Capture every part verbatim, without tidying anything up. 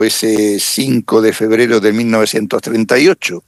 ese cinco de febrero de mil novecientos treinta y ocho?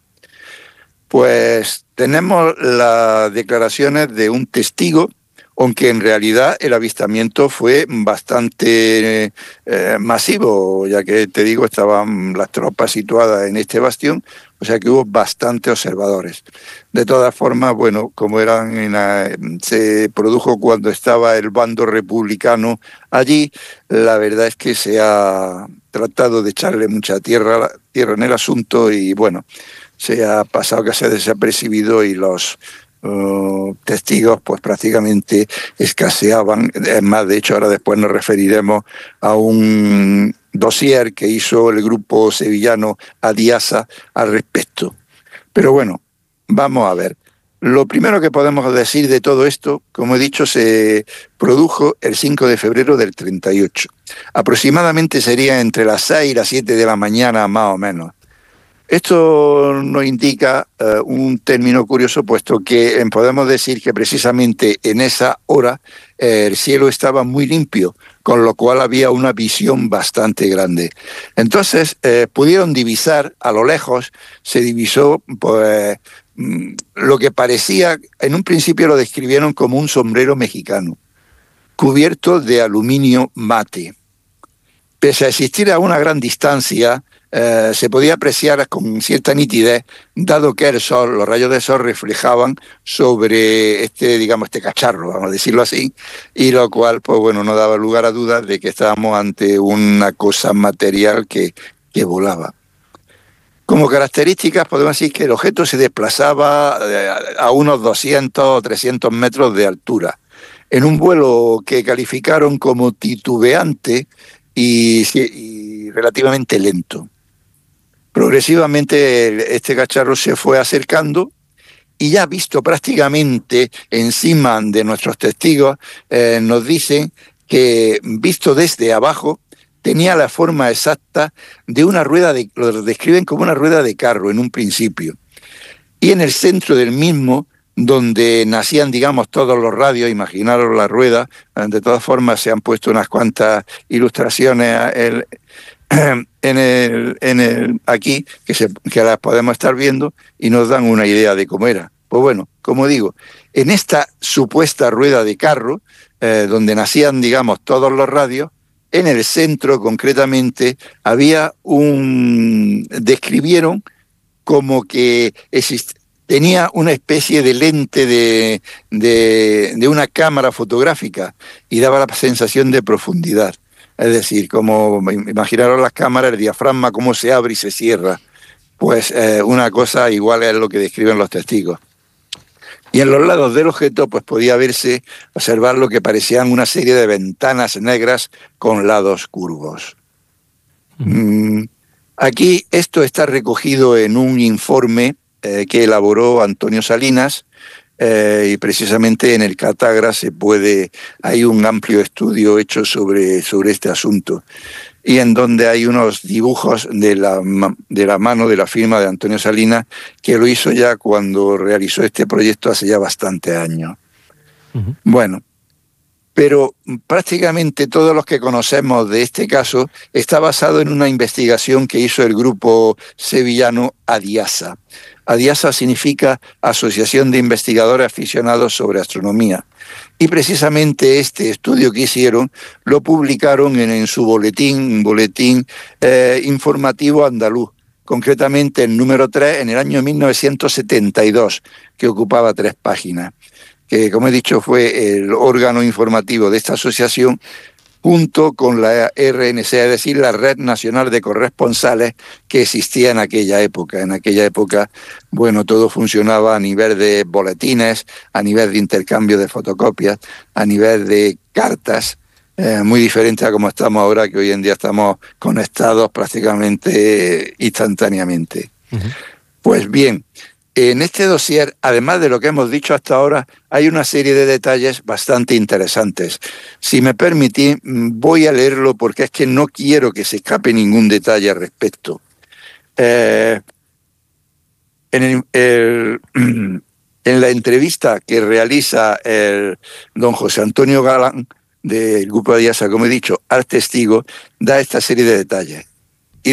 Pues tenemos las declaraciones de un testigo, aunque en realidad el avistamiento fue bastante eh, masivo, ya que, te digo, estaban las tropas situadas en este bastión, o sea que hubo bastantes observadores. De todas formas, bueno, como eran en la, se produjo cuando estaba el bando republicano allí, la verdad es que se ha tratado de echarle mucha tierra, tierra en el asunto y, bueno, se ha pasado casi desapercibido y los uh, testigos pues prácticamente escaseaban. Es más, de hecho, ahora después nos referiremos a un dossier que hizo el grupo sevillano Adiasa al respecto. Pero bueno, vamos a ver. Lo primero que podemos decir de todo esto, como he dicho, se produjo el cinco de febrero del treinta y ocho. Aproximadamente sería entre las seis y las siete de la mañana, más o menos. Esto nos indica uh, un término curioso, puesto que eh, podemos decir que precisamente en esa hora eh, el cielo estaba muy limpio, con lo cual había una visión bastante grande. Entonces eh, pudieron divisar, a lo lejos se divisó pues, mm, lo que parecía, en un principio lo describieron como un sombrero mexicano, cubierto de aluminio mate. Pese a existir a una gran distancia, Eh, se podía apreciar con cierta nitidez, dado que el sol, los rayos de sol reflejaban sobre este, digamos, este cacharro, vamos a decirlo así, y lo cual, pues bueno, no daba lugar a dudas de que estábamos ante una cosa material que, que volaba. Como características podemos decir que el objeto se desplazaba a unos doscientos o trescientos metros de altura, en un vuelo que calificaron como titubeante y, y relativamente lento. Progresivamente este cacharro se fue acercando y ya visto prácticamente encima de nuestros testigos, eh, nos dicen que visto desde abajo tenía la forma exacta de una rueda, de, lo describen como una rueda de carro en un principio. Y en el centro del mismo, donde nacían, digamos, todos los radios, imaginaros la rueda, de todas formas se han puesto unas cuantas ilustraciones el, en el, en el, aquí, que, se, que las podemos estar viendo y nos dan una idea de cómo era. Pues bueno, como digo, en esta supuesta rueda de carro, eh, donde nacían, digamos, todos los radios, en el centro concretamente había un... describieron como que exist, tenía una especie de lente de, de, de una cámara fotográfica y daba la sensación de profundidad. Es decir, como imaginaros las cámaras, el diafragma, cómo se abre y se cierra. Pues eh, una cosa igual es lo que describen los testigos. Y en los lados del objeto pues podía verse, observar lo que parecían una serie de ventanas negras con lados curvos. Mm, aquí esto está recogido en un informe eh, que elaboró Antonio Salinas, eh, y precisamente en el Cátagra se puede, hay un amplio estudio hecho sobre, sobre este asunto, y en donde hay unos dibujos de la, de la mano de la firma de Antonio Salinas, que lo hizo ya cuando realizó este proyecto hace ya bastantes años. Uh-huh. Bueno, pero prácticamente todos los que conocemos de este caso está basado en una investigación que hizo el grupo sevillano Adiasa. Adiasa significa Asociación de Investigadores Aficionados sobre Astronomía. Y precisamente este estudio que hicieron lo publicaron en, en su boletín, un boletín eh, informativo andaluz, concretamente el número tres en el año mil novecientos setenta y dos, que ocupaba tres páginas, que como he dicho fue el órgano informativo de esta asociación, junto con la R N C, es decir, la Red Nacional de Corresponsales que existía en aquella época. En aquella época, bueno, todo funcionaba a nivel de boletines, a nivel de intercambio de fotocopias, a nivel de cartas, eh, muy diferente a como estamos ahora, que hoy en día estamos conectados prácticamente instantáneamente. Uh-huh. Pues bien, en este dossier, además de lo que hemos dicho hasta ahora, hay una serie de detalles bastante interesantes. Si me permitís, voy a leerlo porque es que no quiero que se escape ningún detalle al respecto. Eh, en, el, el, en la entrevista que realiza el don José Antonio Galán, del Grupo Adiasa, como he dicho, al testigo, da esta serie de detalles.